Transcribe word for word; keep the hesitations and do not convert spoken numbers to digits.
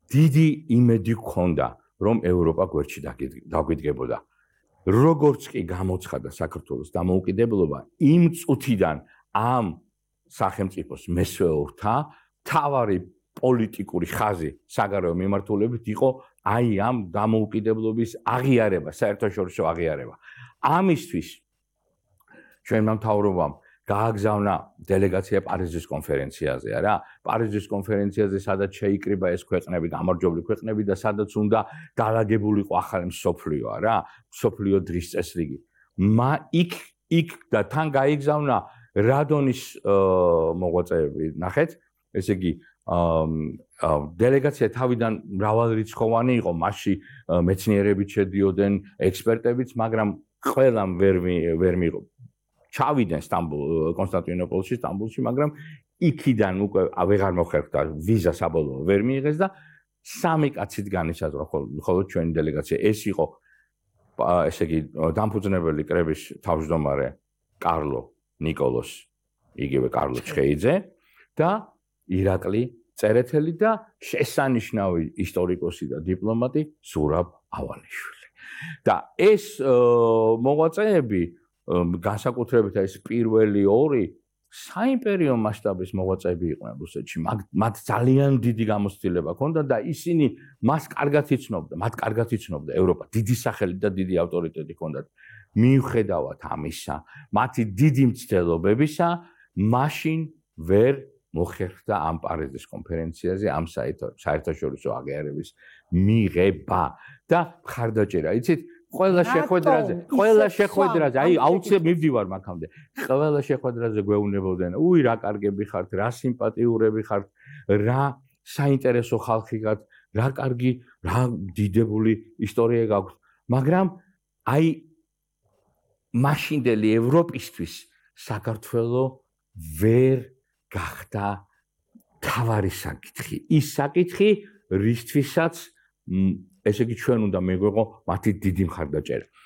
დიდი იმედი გქონდა, რომ ევროპა გვერდში დაგვიდგებოდა. როგორც კი გამოცხადა საქართველოს დამოუკიდებლობა, იმ წუთიდან ამ სახელმწიფოს მესვეურთა მთავარი პოლიტიკური ხაზი საგარეო მიმართულებით იყო აი ამ დამოუკიდებლობის აღიარება, საერთაშორისო აღიარება. ამისთვის ჩვენმა მთავრობამ გააგზავნა დელეგაცია პარიზის კონფერენციაზე, რა. პარიზის კონფერენციაზე სადაც შეიკრიბა ეს ქვეყნები, გამარჯვებული ქვეყნები და სადაც უნდა დაალაგებულიყო ახალი მსოფლიო, რა. მსოფლიო დრის წესრიგი. მა იქ იქ და თან გაიგზავნა რადონის მოღვაწეები, ნახეთ, ესე იგი დელეგაცია თავიდან მრავალრიცხოვანი იყო, მასში მეცნიერებიც შედიოდნენ, ექსპერტებიც, მაგრამ ყველამ ვერ ვერ მიიღო. ჩავიდნენ სტამბულ კონსტანტინოპოლში, სტამბულში, მაგრამ იქიდან უკვე აღარ მოხერხდა ვიზა საბოლოო ვერ მიიღეს და სამი კაცით განისაზღვრა ხოლო ჩვენი დელეგაცია. ეს იყო ესე იგი დამფუძნებელი კრების თავმჯდომარე კარლო ნიკოლოს, იგივე კარლო ჩხეიძე და ირაკლი წერეთელი და შესანიშნავი ისტორიკოსი და დიპლომატი ზურაბ ავალიშვილი. და ეს მოღვაწეები განსაკუთრებით ეს პირველი ორი საიმპერიო მასშტაბის მოღვაწეები იყვნენ რუსეთში. მათ ძალიან დიდი გამოცდილება ჰქონდა და ისინი მას კარგად იცნობდა, მათ კარგად იცნობდა ევროპა, დიდი სახელი და დიდი ავტორიტეტი ჰქონდათ. მიუხედავად ამისა, მათი დიდი მცდელობებისა, მაშინ ვერ მოხერხდა ამ პარიზის კონფერენციაზე ამ საერთაშორისო აღიარების მიღება და მხარდაჭერა. იცით, ყველა შეხვედრაზე, ყველა შეხვედრაზე, აი აუცილებლად მივდივარ მაგამდე. ყველა შეხვედრაზე გვეუბნებოდნენ, უი რა კარგები ხართ, რა სიმპათიურები ხართ, რა საინტერესო ხალხი ხართ, რა კარგი, რა დიდებული ისტორია გაქვთ. მაგრამ აი მაშინდელი ევროპისთვის საქართველო ვერ გახდა თავარი საკითხი. ის საკითხი, რისთვისაც ესე იგი ჩვენ უნდა მიგვეღო მათი დიდი მხარდაჭერა.